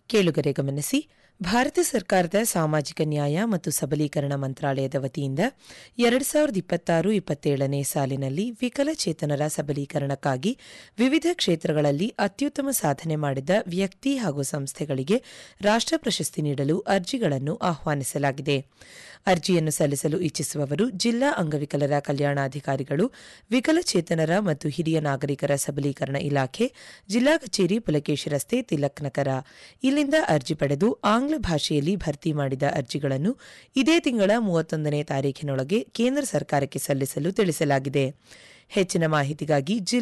ಕೇಳುಗರೆ ಗಮನಿಸಿ, ಭಾರತ ಸರ್ಕಾರದ ಸಾಮಾಜಿಕ ನ್ಯಾಯ ಮತ್ತು ಸಬಲೀಕರಣ ಮಂತ್ರಾಲಯದ ವತಿಯಿಂದ 2026-27ನೇ ಸಾಲಿನಲ್ಲಿ ವಿಕಲಚೇತನರ ಸಬಲೀಕರಣಕ್ಕಾಗಿ ವಿವಿಧ ಕ್ಷೇತ್ರಗಳಲ್ಲಿ ಅತ್ಯುತ್ತಮ ಸಾಧನೆ ಮಾಡಿದ ವ್ಯಕ್ತಿ ಹಾಗೂ ಸಂಸ್ಥೆಗಳಿಗೆ ರಾಷ್ಟ್ರ ಪ್ರಶಸ್ತಿ ನೀಡಲು ಅರ್ಜಿಗಳನ್ನು ಆಹ್ವಾನಿಸಲಾಗಿದೆ. ಅರ್ಜಿಯನ್ನು ಸಲ್ಲಿಸಲು ಇಚ್ಛಿಸುವವರು ಜಿಲ್ಲಾ ಅಂಗವಿಕಲರ ಕಲ್ಯಾಣಾಧಿಕಾರಿಗಳು, ವಿಕಲಚೇತನರ ಮತ್ತು ಹಿರಿಯ ನಾಗರಿಕರ ಸಬಲೀಕರಣ ಇಲಾಖೆ, ಜಿಲ್ಲಾ ಕಚೇರಿ, ಪುಲಕೇಶಿ ರಸ್ತೆ, ತಿಲಕ್ ನಗರ ಇಲ್ಲಿಂದ ಅರ್ಜಿ ಪಡೆದು ಆಂಗ್ಲ ಭಾಷೆಯಲ್ಲಿ ಭರ್ತಿ ಮಾಡಿದ ಅರ್ಜಿಗಳನ್ನು ಇದೇ ತಿಂಗಳ 31ನೇ ತಾರೀಖಿನೊಳಗೆ ಕೇಂದ್ರ ಸರ್ಕಾರಕ್ಕೆ ಸಲ್ಲಿಸಲು ತಿಳಿಸಲಾಗಿದೆ. ಹೆಚ್ಚಿನ ಮಾಹಿತಿಗಾಗಿ